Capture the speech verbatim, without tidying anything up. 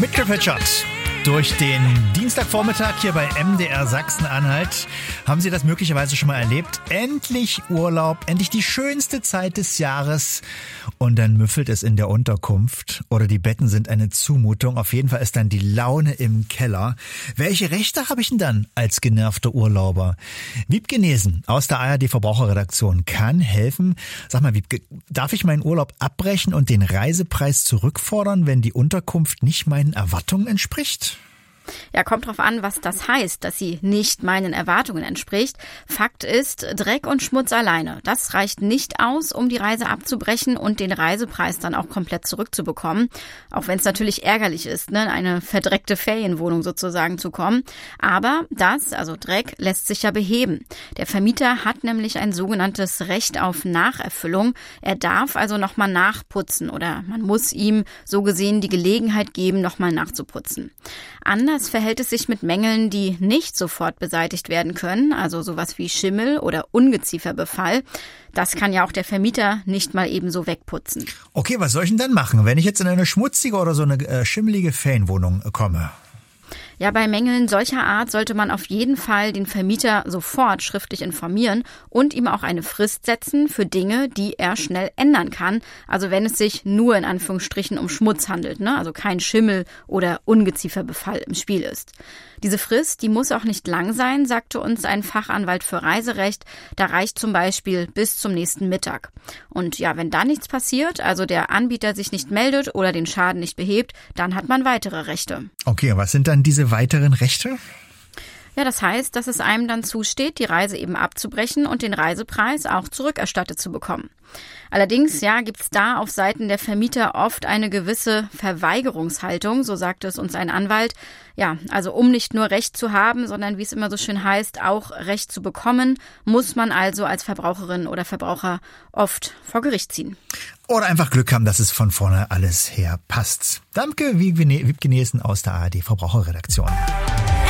Mit Triple-Shot. Durch den Dienstagvormittag hier bei M D R Sachsen-Anhalt haben Sie das möglicherweise schon mal erlebt. Endlich Urlaub, endlich die schönste Zeit des Jahres. Und dann müffelt es in der Unterkunft oder die Betten sind eine Zumutung. Auf jeden Fall ist dann die Laune im Keller. Welche Rechte habe ich denn dann als genervter Urlauber? Wiebke Nesen aus der A R D Verbraucherredaktion kann helfen. Sag mal, Wiebke, darf ich meinen Urlaub abbrechen und den Reisepreis zurückfordern, wenn die Unterkunft nicht meinen Erwartungen entspricht? Ja, kommt drauf an, was das heißt, dass sie nicht meinen Erwartungen entspricht. Fakt ist, Dreck und Schmutz alleine. Das reicht nicht aus, um die Reise abzubrechen und den Reisepreis dann auch komplett zurückzubekommen. Auch wenn es natürlich ärgerlich ist, ne, in eine verdreckte Ferienwohnung sozusagen zu kommen. Aber das, also Dreck, lässt sich ja beheben. Der Vermieter hat nämlich ein sogenanntes Recht auf Nacherfüllung. Er darf also nochmal nachputzen oder man muss ihm so gesehen die Gelegenheit geben, nochmal nachzuputzen. Anders verhält es sich mit Mängeln, die nicht sofort beseitigt werden können, also sowas wie Schimmel oder Ungezieferbefall. Das kann ja auch der Vermieter nicht mal eben so wegputzen. Okay, was soll ich denn dann machen, wenn ich jetzt in eine schmutzige oder so eine äh, schimmelige Ferienwohnung komme? Ja, bei Mängeln solcher Art sollte man auf jeden Fall den Vermieter sofort schriftlich informieren und ihm auch eine Frist setzen für Dinge, die er schnell ändern kann. Also wenn es sich nur in Anführungsstrichen um Schmutz handelt, ne? Also kein Schimmel oder Ungezieferbefall im Spiel ist. Diese Frist, die muss auch nicht lang sein, sagte uns ein Fachanwalt für Reiserecht. Da reicht zum Beispiel bis zum nächsten Mittag. Und ja, wenn da nichts passiert, also der Anbieter sich nicht meldet oder den Schaden nicht behebt, dann hat man weitere Rechte. Okay, was sind dann diese weiteren Rechte? Ja, das heißt, dass es einem dann zusteht, die Reise eben abzubrechen und den Reisepreis auch zurückerstattet zu bekommen. Allerdings, ja, gibt's da auf Seiten der Vermieter oft eine gewisse Verweigerungshaltung, so sagte es uns ein Anwalt. Ja, also um nicht nur Recht zu haben, sondern wie es immer so schön heißt, auch Recht zu bekommen, muss man also als Verbraucherin oder Verbraucher oft vor Gericht ziehen. Oder einfach Glück haben, dass es von vorne alles her passt. Danke, Wiebke Nesen aus der A R D Verbraucherredaktion.